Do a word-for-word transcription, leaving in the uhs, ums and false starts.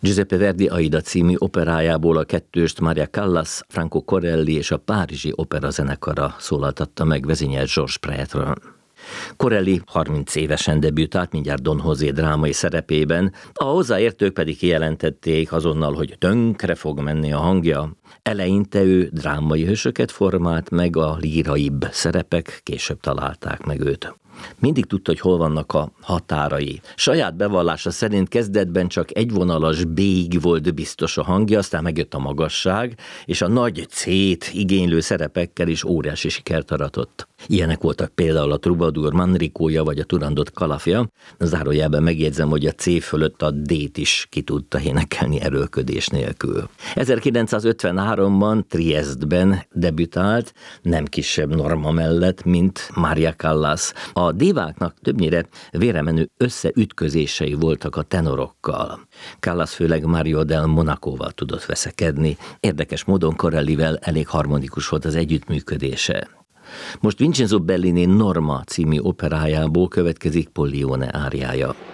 Giuseppe Verdi Aida című operájából a kettőst Maria Callas, Franco Corelli és a Párizsi Opera zenekara szólaltatta meg, vezényelt Georges Prêtre. Corelli harminc évesen debütált mindjárt Don José drámai szerepében, a hozzáértők pedig kijelentették azonnal, hogy tönkre fog menni a hangja. Eleinte ő drámai hősöket formált meg, a líraibb szerepek később találták meg őt. Mindig tudta, hogy hol vannak a határai. Saját bevallása szerint kezdetben csak egyvonalas B-ig volt biztos a hangja, aztán megjött a magasság, és a nagy C-t igénylő szerepekkel is óriási sikert aratott. Ilyenek voltak például a Troubadour Manricója vagy a Turandot Calafia. Zárójelben megjegyzem, hogy a C fölött a D-t is ki tudta énekelni erőlködés nélkül. ezerkilencszázötvenháromban Triestben debütált, nem kisebb Norma mellett, mint Maria Callas. A diváknak többnyire véremenő összeütközései voltak a tenorokkal. Callas főleg Mario del Monacóval tudott veszekedni. Érdekes módon Corellivel elég harmonikus volt az együttműködése. Most Vincenzo Bellini Norma című operájából következik Pollione áriája.